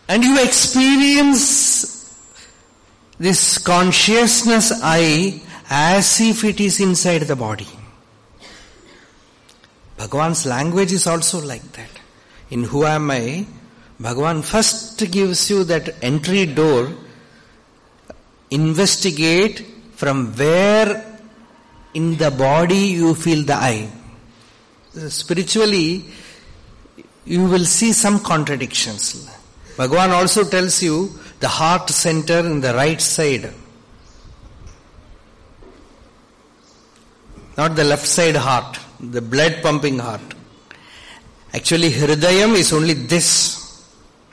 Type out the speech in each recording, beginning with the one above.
And you experience this consciousness I as if it is inside the body. Bhagavan's language is also like that. In Who Am I, Bhagavan first gives you that entry door. Investigate from where in the body you feel the I. Spiritually, you will see some contradictions. Bhagavan also tells you the heart center in the right side. Not the left side heart, the blood pumping heart. Actually, Hridayam is only this.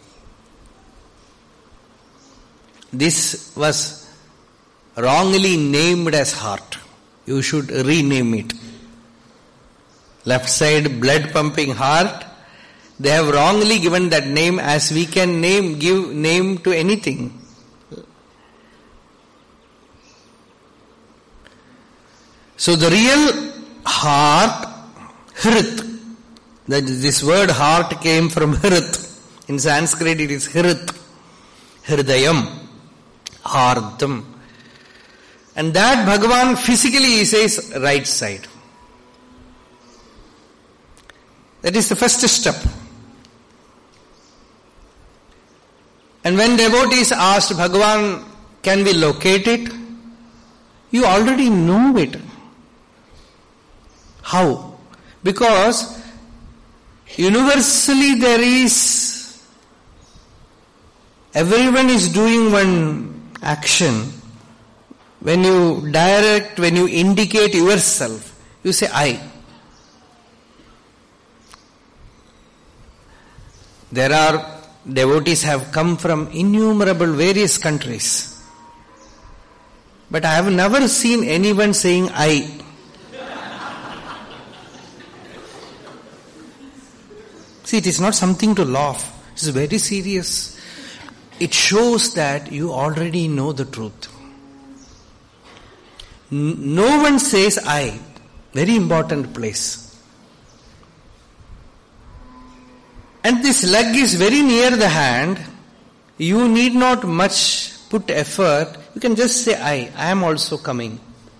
This was wrongly named as heart. You should rename it. Left side blood pumping heart. They have wrongly given that name as we can give name to anything. So the real heart, Hrit. This word heart came from Hrit. In Sanskrit it is Hrit. Hridayam. Hardam. And that Bhagavan physically he says right side. That is the first step. And when devotees asked Bhagavan, can we locate it? You already know it. How? Because universally there is, everyone is doing one action. When you direct, when you indicate yourself, you say I. There are devotees have come from innumerable various countries. But I have never seen anyone saying I. See, it is not something to laugh. It is very serious. It shows that you already know the truth. No one says I. Very important place. And this leg is very near the hand. You need not much put effort. You can just say I am also coming.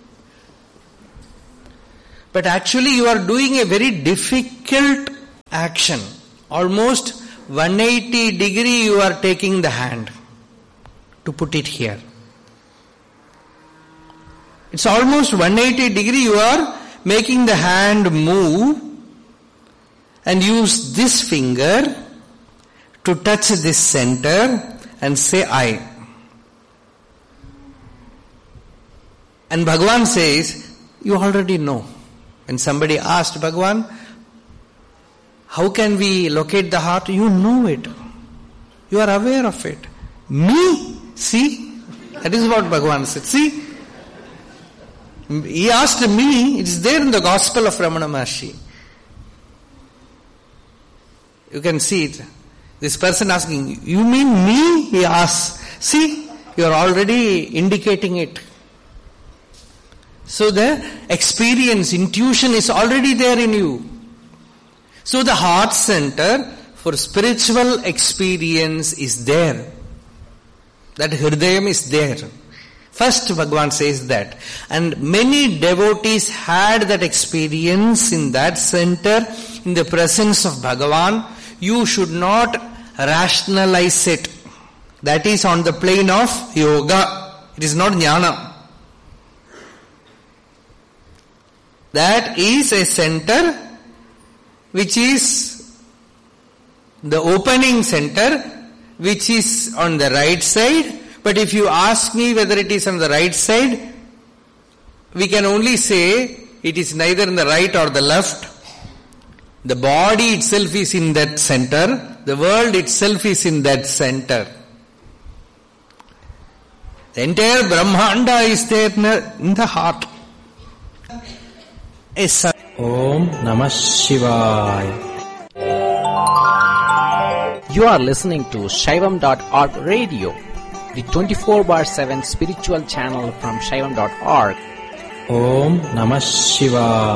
But actually you are doing a very difficult action. Almost 180 degree you are taking the hand to put it here. It's almost 180 degree you are making the hand move and use this finger to touch this center and say I. And Bhagavan says, you already know. When somebody asked Bhagavan, how can we locate the heart? You know it. You are aware of it. Me? See? That is what Bhagavan said. See? He asked me, it is there in the Gospel of Ramana Maharshi. You can see it. This person asking, you mean me? He asks. See, you are already indicating it. So the experience, intuition is already there in you. So the heart center for spiritual experience is there. That Hridayam is there. First Bhagavan says that. And many devotees had that experience in that center, in the presence of Bhagavan. You should not rationalize it. That is on the plane of yoga. It is not jnana. That is a center which is the opening center, which is on the right side. But if you ask me whether it is on the right side, we can only say it is neither in the right or the left. The body itself is in that center. The world itself is in that center. The entire Brahmanda is there in the heart. Om Namah Shivaya. You are listening to Shaivam.org radio, the 24/7 spiritual channel from Shaivam.org. Om Namah Shivaya.